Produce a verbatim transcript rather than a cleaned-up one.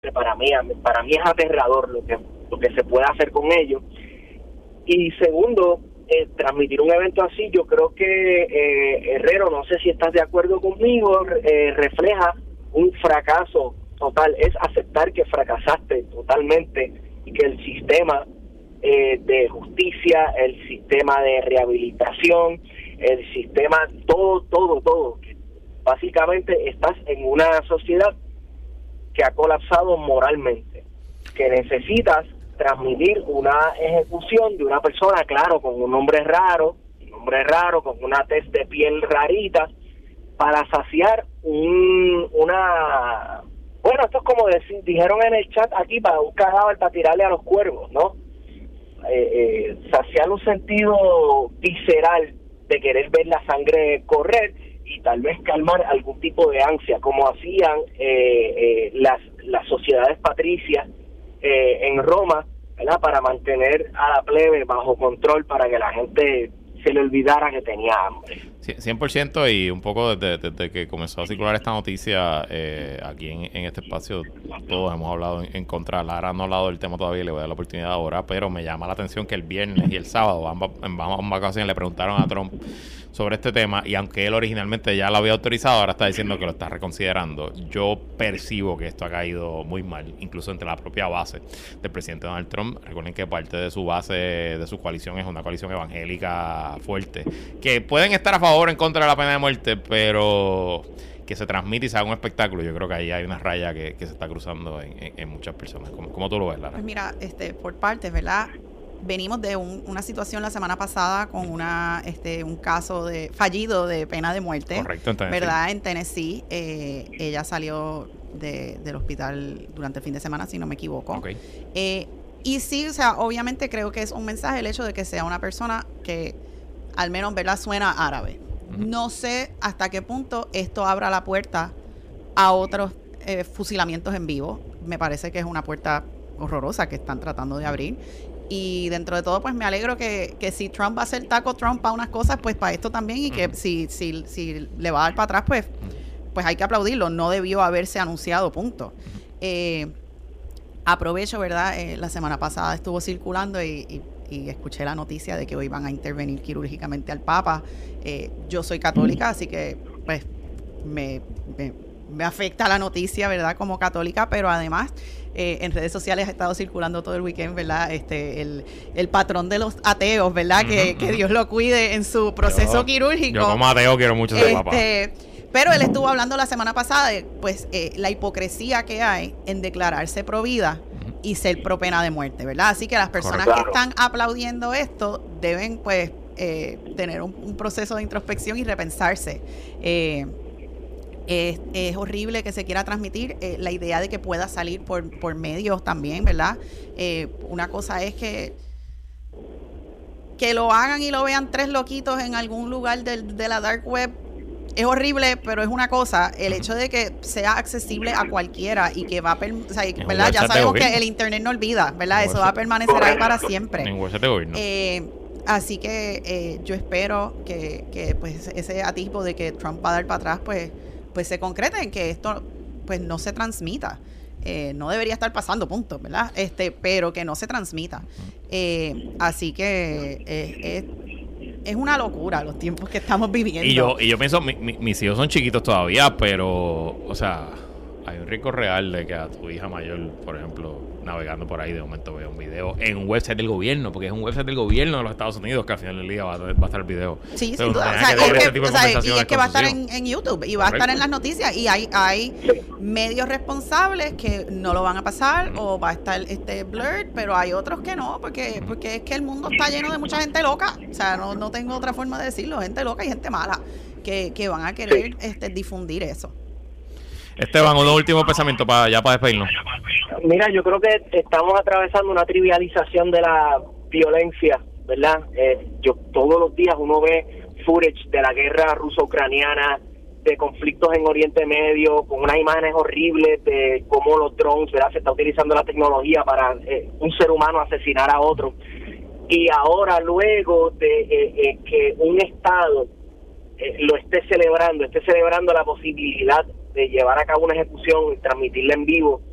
para mí, para mí es aterrador lo que, lo que se puede hacer con ellos. Y segundo, eh, transmitir un evento así, yo creo que eh, Herrero, no sé si estás de acuerdo conmigo, eh, refleja un fracaso total, es aceptar que fracasaste totalmente y que el sistema eh, de justicia, el sistema de rehabilitación, el sistema, todo, todo, todo, básicamente estás en una sociedad que ha colapsado moralmente, que necesitas transmitir una ejecución de una persona, claro, con un nombre raro, un nombre raro, con una tez de piel rarita, para saciar un, una... Bueno, esto es como decir, dijeron en el chat aquí, para un cadáver para tirarle a los cuervos, ¿no? Eh, eh, saciar un sentido visceral de querer ver la sangre correr y tal vez calmar algún tipo de ansia, como hacían eh, eh, las, las sociedades patricias eh, en Roma, ¿verdad? Para mantener a la plebe bajo control, para que la gente se le olvidara que tenía hambre. cien por ciento, y un poco desde, desde que comenzó a circular esta noticia eh, aquí en, en este espacio, todos hemos hablado en, en contra. Lara no ha hablado del tema todavía, le voy a dar la oportunidad ahora, pero me llama la atención que el viernes y el sábado, ambas, en ambas ocasiones, le preguntaron a Trump sobre este tema, y aunque él originalmente ya lo había autorizado, ahora está diciendo que lo está reconsiderando. Yo percibo que esto ha caído muy mal, incluso entre la propia base del presidente Donald Trump. Recuerden que parte de su base, de su coalición, es una coalición evangélica fuerte, que pueden estar a favor o en contra de la pena de muerte, pero que se transmite y se haga un espectáculo. Yo creo que ahí hay una raya que, que se está cruzando en, en, en muchas personas. ¿Cómo, cómo tú lo ves, Lara? Pues mira, este, por partes, ¿verdad? Venimos de un, una situación la semana pasada con una este un caso de fallido de pena de muerte. Correcto, en Tennessee. ¿Verdad? En Tennessee. Eh, ella salió de, del hospital durante el fin de semana, si no me equivoco. Okay. Eh, y sí, o sea, obviamente creo que es un mensaje el hecho de que sea una persona que al menos, ¿verdad?, suena árabe. Uh-huh. No sé hasta qué punto esto abra la puerta a otros eh, fusilamientos en vivo. Me parece que es una puerta horrorosa que están tratando de abrir. Y dentro de todo, pues me alegro que, que si Trump va a hacer taco Trump para unas cosas, pues para esto también. Y que uh-huh. si, si, si le va a dar para atrás, pues, uh-huh. pues hay que aplaudirlo. No debió haberse anunciado, punto. Uh-huh. Eh, aprovecho, ¿verdad? Eh, la semana pasada estuvo circulando y, y, y escuché la noticia de que hoy van a intervenir quirúrgicamente al Papa. Eh, yo soy católica, así que pues me, me, me afecta la noticia, ¿verdad? Como católica, pero además... Eh, en redes sociales ha estado circulando todo el weekend, ¿verdad? Este, el, el patrón de los ateos, ¿verdad? Uh-huh, que, uh-huh. que Dios lo cuide en su proceso yo, quirúrgico. Yo como ateo quiero mucho ser este, papá. Pero él estuvo hablando la semana pasada de, pues, eh, la hipocresía que hay en declararse pro vida uh-huh. y ser pro pena de muerte, ¿verdad? Así que las personas Correcto. que están aplaudiendo esto deben, pues, eh, tener un, un proceso de introspección y repensarse. Eh, Es, es horrible que se quiera transmitir eh, la idea de que pueda salir por, por medios también, ¿verdad? Eh, una cosa es que que lo hagan y lo vean tres loquitos en algún lugar del, de la dark web. Es horrible, pero es una cosa. El hecho de que sea accesible a cualquiera y que va a per, o sea, ¿verdad? Ya sabemos que el internet no olvida, ¿verdad? Eso va a permanecer ahí para siempre. En website de gobierno. Eh, así que eh, yo espero que, que pues ese atisbo de que Trump va a dar para atrás, pues pues se concreta en que esto pues no se transmita. Eh, no debería estar pasando, punto, ¿verdad? Este, pero que no se transmita. Eh, así que eh, es, es una locura los tiempos que estamos viviendo. Y yo, y yo pienso, mi, mi, mis hijos son chiquitos todavía, pero, o sea, hay un riesgo real de que a tu hija mayor, por ejemplo, navegando por ahí, de momento vea un video en un website del gobierno, porque es un website del gobierno de los Estados Unidos que al final del día va a, va a estar el video. Sí, sin duda. O sea, y es que, o sea, y es que va a estar en, en YouTube y va Correcto. a estar en las noticias, y hay hay medios responsables que no lo van a pasar, mm. o va a estar este blurred, pero hay otros que no, porque porque es que el mundo está lleno de mucha gente loca. O sea, no, no tengo otra forma de decirlo, gente loca y gente mala que, que van a querer este difundir eso. Esteban, un último pensamiento para ya para despedirnos. Mira, yo creo que estamos atravesando una trivialización de la violencia, ¿verdad? Eh, yo todos los días uno ve footage de la guerra ruso-ucraniana, de conflictos en Oriente Medio, con unas imágenes horribles de cómo los drones, ¿verdad? Se está utilizando la tecnología para eh, un ser humano asesinar a otro. Y ahora, luego de eh, eh, que un Estado eh, lo esté celebrando, esté celebrando la posibilidad de llevar a cabo una ejecución y transmitirla en vivo,